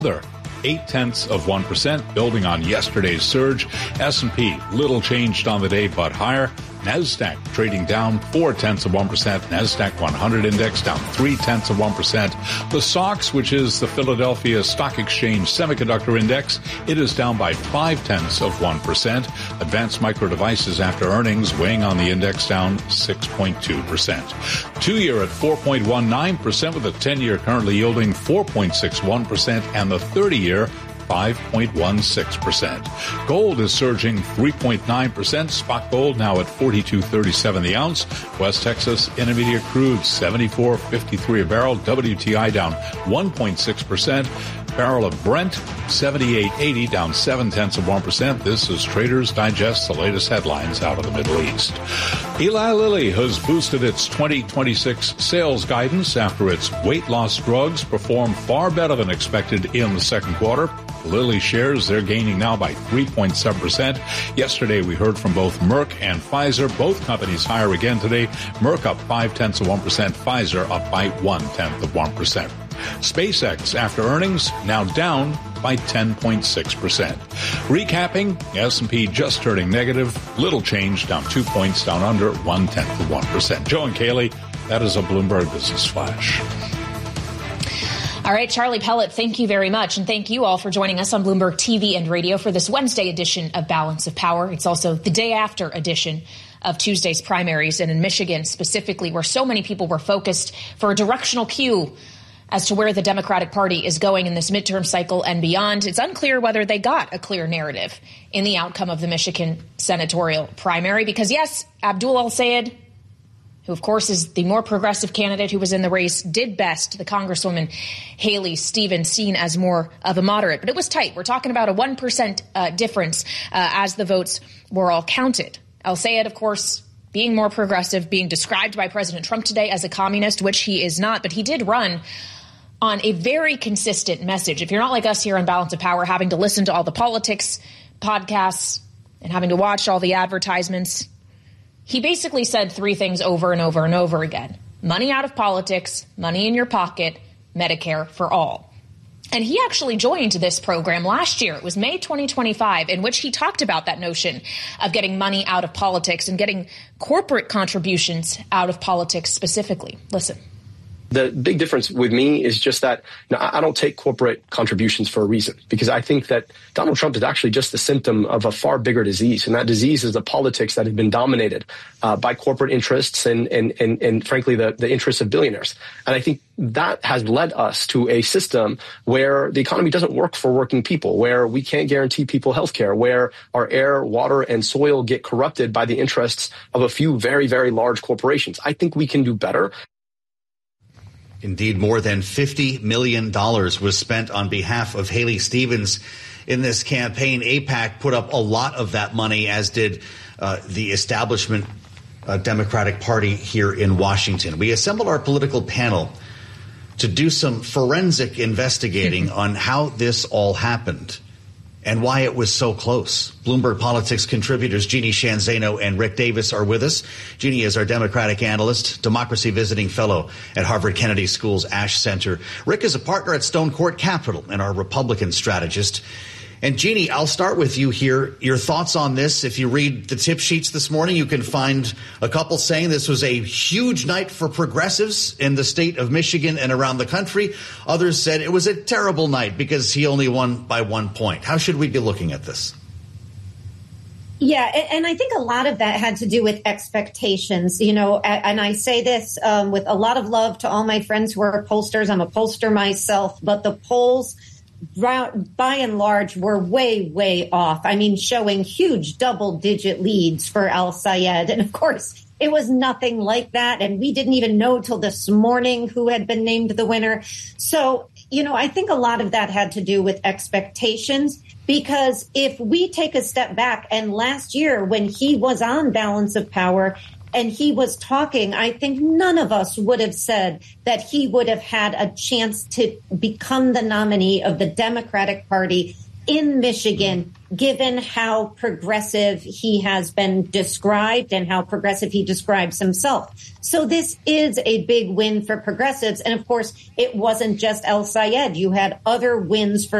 0.8%, building on yesterday's surge. S&P, little changed on the day, but higher. NASDAQ trading down 0.4%. NASDAQ 100 index down 0.3%. The SOX, which is the Philadelphia Stock Exchange Semiconductor Index, it is down by 0.5%. Advanced Micro Devices after earnings weighing on the index down 6.2%. 2-year at 4.19% with the 10-year currently yielding 4.61% and the 30-year 5.16%. Gold is surging 3.9%. Spot gold now at $42.37 the ounce. West Texas Intermediate crude $74.53 a barrel. WTI down 1.6%. Barrel of Brent $78.80 down 0.7%. This is Traders Digest, the latest headlines out of the Middle East. Eli Lilly has boosted its 2026 sales guidance after its weight loss drugs performed far better than expected in the second quarter. Lilly shares, they're gaining now by 3.7%. Yesterday, we heard from both Merck and Pfizer. Both companies higher again today. Merck up 0.5%, Pfizer up by 0.1%. SpaceX, after earnings, now down by 10.6%. Recapping, S&P just turning negative. Little change, down 2 points, down under 0.1%. Joe and Kaylee, that is a Bloomberg Business Flash. All right, Charlie Pellet, thank you very much. And thank you all for joining us on Bloomberg TV and radio for this Wednesday edition of Balance of Power. It's also the day after edition of Tuesday's primaries. And in Michigan specifically, where so many people were focused for a directional cue as to where the Democratic Party is going in this midterm cycle and beyond, it's unclear whether they got a clear narrative in the outcome of the Michigan senatorial primary. Because, yes, Abdul El-Sayed, who, of course, is the more progressive candidate who was in the race, did best. The Congresswoman Haley Stevens, seen as more of a moderate. But it was tight. We're talking about a 1% difference as the votes were all counted. El-Sayed, of course, being more progressive, being described by President Trump today as a communist, which he is not. But he did run on a very consistent message. If you're not like us here on Balance of Power, having to listen to all the politics podcasts and having to watch all the advertisements, he basically said three things over and over and over again. Money out of politics, money in your pocket, Medicare for all. And he actually joined this program last year. It was May 2025, in which he talked about that notion of getting money out of politics and getting corporate contributions out of politics specifically. Listen. The big difference with me is just that I don't take corporate contributions for a reason, because I think that Donald Trump is actually just the symptom of a far bigger disease. And that disease is the politics that have been dominated by corporate interests and frankly, the interests of billionaires. And I think that has led us to a system where the economy doesn't work for working people, where we can't guarantee people health care, where our air, water, and soil get corrupted by the interests of a few very, very large corporations. I think we can do better. Indeed, more than $50 million was spent on behalf of Haley Stevens in this campaign. AIPAC put up a lot of that money, as did the establishment Democratic Party here in Washington. We assembled our political panel to do some forensic investigating on how this all happened and why it was so close. Bloomberg Politics contributors Jeannie Sheehan Zaino and Rick Davis are with us. Jeannie is our Democratic analyst, democracy visiting fellow at Harvard Kennedy School's Ash Center. Rick is a partner at Stone Court Capital and our Republican strategist. And Jeannie, I'll start with you here. Your thoughts on this. If you read the tip sheets this morning, you can find a couple saying this was a huge night for progressives in the state of Michigan and around the country. Others said it was a terrible night because he only won by 1 point. How should we be looking at this? Yeah, and I think a lot of that had to do with expectations, you know, and I say this with a lot of love to all my friends who are pollsters. I'm a pollster myself, but the polls by and large were way, way off. I mean, showing huge double-digit leads for El-Sayed. And of course, it was nothing like that. And we didn't even know till this morning who had been named the winner. So, you know, I think a lot of that had to do with expectations, because if we take a step back, and last year when he was on Balance of Power and he was talking, I think none of us would have said that he would have had a chance to become the nominee of the Democratic Party in Michigan given how progressive he has been described and how progressive he describes himself. So this is a big win for progressives. And of course, it wasn't just El Sayed. You had other wins for